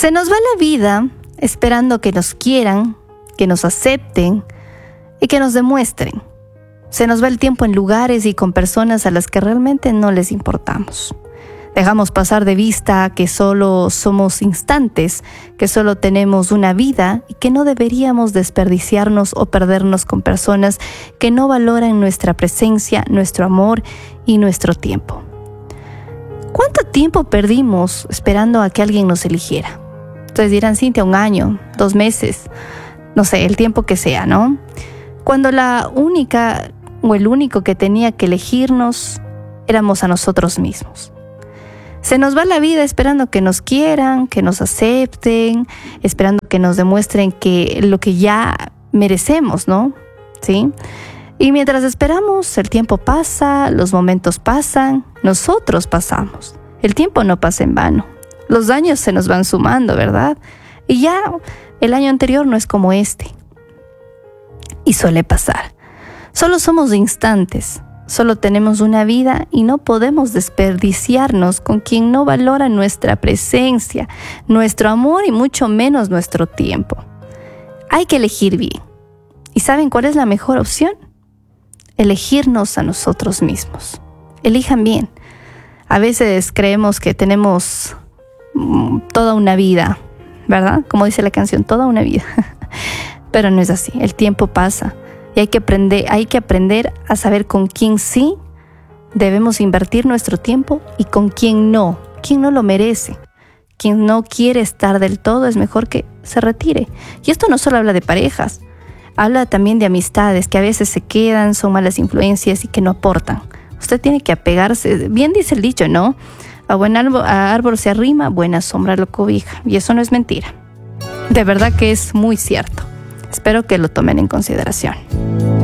Se nos va la vida esperando que nos quieran, que nos acepten y que nos demuestren. Se nos va el tiempo en lugares y con personas a las que realmente no les importamos. Dejamos pasar de vista que solo somos instantes, que solo tenemos una vida y que no deberíamos desperdiciarnos o perdernos con personas que no valoran nuestra presencia, nuestro amor y nuestro tiempo. ¿Cuánto tiempo perdimos esperando a que alguien nos eligiera? Ustedes dirán, Cintia, 1 año, 2 meses, no sé, el tiempo que sea, ¿no? Cuando la única o el único que tenía que elegirnos éramos a nosotros mismos. Se nos va la vida esperando que nos quieran, que nos acepten, esperando que nos demuestren que lo que ya merecemos, ¿no? ¿Sí? Y mientras esperamos, el tiempo pasa, los momentos pasan, nosotros pasamos. El tiempo no pasa en vano. Los años se nos van sumando, ¿verdad? Y ya el año anterior no es como este. Y suele pasar. Solo somos instantes. Solo tenemos una vida y no podemos desperdiciarnos con quien no valora nuestra presencia, nuestro amor y mucho menos nuestro tiempo. Hay que elegir bien. ¿Y saben cuál es la mejor opción? Elegirnos a nosotros mismos. Elijan bien. A veces creemos que tenemos toda una vida, ¿verdad? Como dice la canción, toda una vida. Pero no es así. El tiempo pasa. Y hay que aprender a saber con quién sí debemos invertir nuestro tiempo y con quién no lo merece. Quien no quiere estar del todo es mejor que se retire. Y esto no solo habla de parejas, habla también de amistades que a veces se quedan, son malas influencias y que no aportan. Usted tiene que apegarse, bien dice el dicho, ¿no? A buen árbol se arrima, buena sombra lo cobija. Y eso no es mentira. De verdad que es muy cierto. Espero que lo tomen en consideración.